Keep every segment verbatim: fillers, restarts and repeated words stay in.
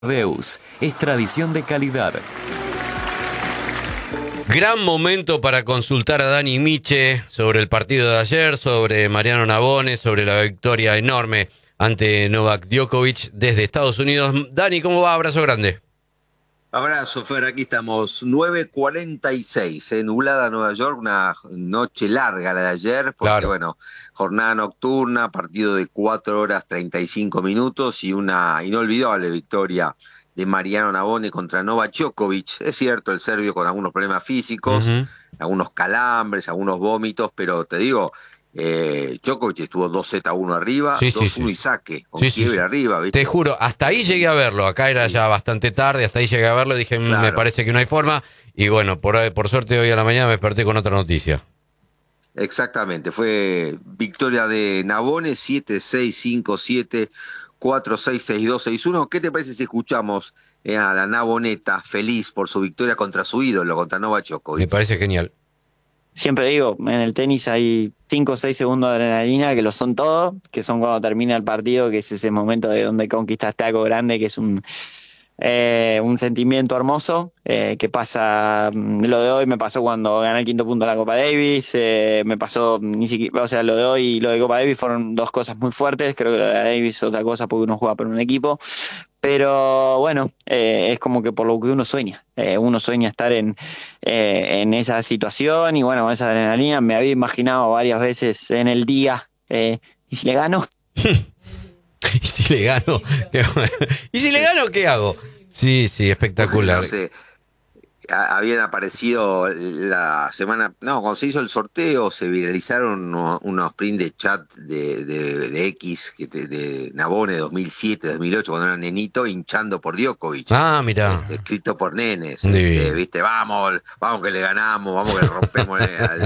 Deus, es tradición de calidad. Gran momento para consultar a Dani Miche sobre el partido de ayer, sobre Mariano Navone, sobre la victoria enorme ante Novak Djokovic desde Estados Unidos. Dani, ¿cómo va? Abrazo grande. Abrazo, Fer, aquí estamos, nueve cuarenta y seis, eh, nublada Nueva York, una noche larga la de ayer, porque Claro. bueno, jornada nocturna, partido de cuatro horas treinta y cinco minutos y una inolvidable victoria de Mariano Navone contra Novak Djokovic. Es cierto, el serbio con algunos problemas físicos, Uh-huh. algunos calambres, algunos vómitos, pero te digo, eh, Djokovic estuvo dos seta a uno arriba, Sí, sí, dos uno sí. y saque, con Sí, sí, quiebre sí. arriba, ¿viste? Te juro, hasta ahí llegué a verlo. Acá era Sí. ya bastante tarde, hasta ahí llegué a verlo. Dije, Claro. me parece que no hay forma. Y bueno, por, por suerte hoy a la mañana me desperté con otra noticia. Exactamente, fue victoria de Navone, siete seis, cinco siete, cuatro seis, seis dos, seis uno. ¿Qué te parece si escuchamos eh, a la Navoneta feliz por su victoria contra su ídolo, contra Novak Me Djokovic? parece genial. Siempre digo, en el tenis hay cinco o seis segundos de adrenalina que lo son todo, que son cuando termina el partido, que es ese momento de donde conquistaste algo grande, que es un, eh, un sentimiento hermoso, eh, que pasa, mm, lo de hoy me pasó cuando gané el quinto punto de la Copa Davis, eh, me pasó ni siquiera, o sea, lo de hoy y lo de Copa Davis fueron dos cosas muy fuertes, creo que lo de la Davis es otra cosa porque uno juega por un equipo. Pero bueno, eh, es como que por lo que uno sueña. Eh, uno sueña estar en, eh, en esa situación y bueno, con esa adrenalina me había imaginado varias veces en el día, eh, ¿y si le gano? ¿Y si le gano? ¿Y si le gano, qué hago? Sí, sí, espectacular. No sé, a- habían aparecido la semana, no, cuando se hizo el sorteo se viralizaron uno- unos prints de chat de, de, de X, que te- de Navone dos mil siete, dos mil ocho, cuando era nenito, hinchando por Djokovic. Ah, mirá. Este, escrito por nenes, Divino. este, viste, vamos, vamos que le ganamos, vamos que le rompemos. al-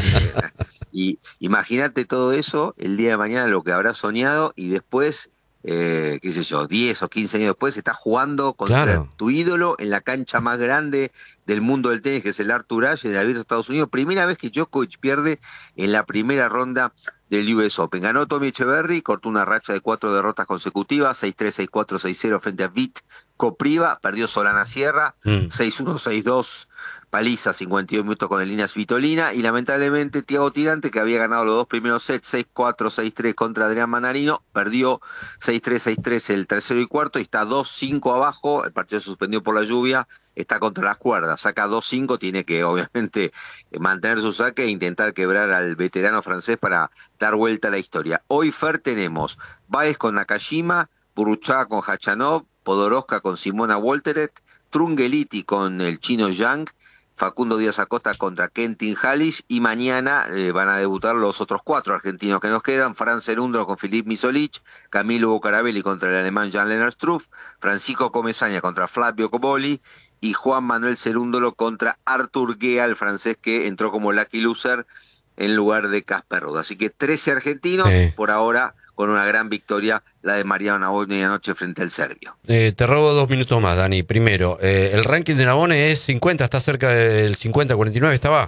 y imagínate todo eso el día de mañana, lo que habrá soñado, y después, eh, qué sé yo, diez o quince años después, estás jugando contra Claro. tu ídolo en la cancha más grande del mundo del tenis, que es el Arthur Ashe del Abierto de Estados Unidos. Primera vez que Djokovic pierde en la primera ronda del U S Open. Ganó Tommy Echeverry, cortó una racha de cuatro derrotas consecutivas, seis tres, seis cuatro, seis cero frente a Vit Kopriva, perdió Solana Sierra, Mm. seis uno, seis dos, paliza, cincuenta y dos minutos con el Linas Vitolina, y lamentablemente Thiago Tirante, que había ganado los dos primeros sets, seis cuatro, seis tres contra Adrián Manarino, perdió seis tres, seis tres el tercero y cuarto, y está dos cinco abajo, el partido se suspendió por la lluvia, está contra las cuerdas, saca dos cinco, tiene que obviamente mantener su saque e intentar quebrar al veterano francés para dar vuelta a la historia. Hoy, Fer, tenemos Baez con Nakashima, Burruchaga con Khachanov, Podoroska con Simona Wolteret, Trungeliti con el chino Yang, Facundo Díaz Acosta contra Kentin Hallis, y mañana eh, van a debutar los otros cuatro argentinos que nos quedan: Fran Cerúndolo con Filip Misolic, Camilo Bucarabelli contra el alemán Jan-Lennard Struff, Francisco Comesaña contra Flavio Cobolli y Juan Manuel Cerúndolo contra Artur Guea, el francés que entró como lucky loser en lugar de Casper Ruud. Así que trece argentinos, Sí. por ahora con una gran victoria, la de Mariano Navone anoche frente al serbio. Eh, te robo dos minutos más, Dani. Primero, eh, el ranking de Navone es cincuenta, está cerca del cincuenta cuarenta y nueve, ¿estaba?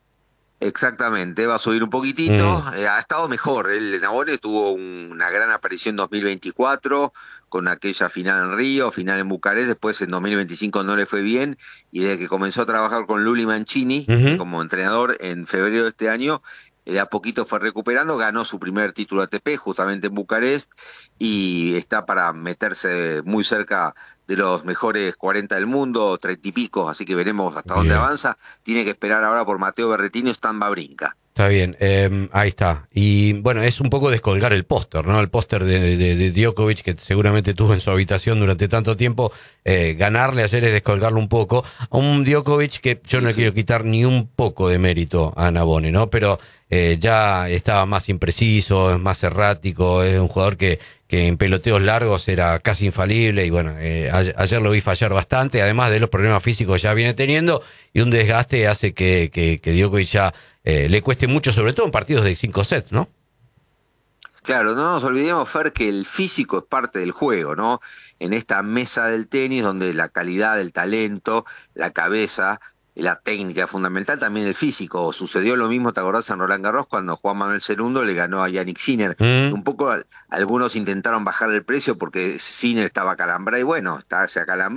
Exactamente, va a subir un poquitito, Mm. eh, ha estado mejor. El Navone tuvo un- una gran aparición en dos mil veinticuatro con aquella final en Río, final en Bucarest, después en dos mil veinticinco no le fue bien, y desde que comenzó a trabajar con Luli Mancini Ujú. como entrenador en febrero de este año, eh, de a poquito fue recuperando, ganó su primer título A T P justamente en Bucarest y está para meterse muy cerca de los mejores cuarenta del mundo, treinta y pico, así que veremos hasta dónde Bien. avanza. Tiene que esperar ahora por Mateo Berretini o Stan Wawrinka. Está bien, eh, ahí está. Y bueno, es un poco descolgar el póster, ¿no? El póster de, de, de Djokovic, que seguramente tuvo en su habitación durante tanto tiempo. Eh, ganarle ayer es descolgarlo un poco. A un Djokovic que yo Sí, no le sí. quiero quitar ni un poco de mérito a Navone, ¿no? Pero eh, ya estaba más impreciso, es más errático, es un jugador que, que en peloteos largos era casi infalible. Y bueno, eh, a- ayer lo vi fallar bastante, además de los problemas físicos que ya viene teniendo, y un desgaste hace que, que, que Djokovic ya Eh, le cueste mucho, sobre todo en partidos de cinco sets, ¿no? Claro, no nos olvidemos, Fer, que el físico es parte del juego, ¿no? En esta mesa del tenis, donde la calidad, el talento, la cabeza la técnica es fundamental, también el físico. Sucedió lo mismo, ¿te acordás, en Roland Garros cuando Juan Manuel segundo le ganó a Yannick Sinner? Mm. Un poco algunos intentaron bajar el precio porque Sinner estaba acalambrado y bueno, está, se acalambró.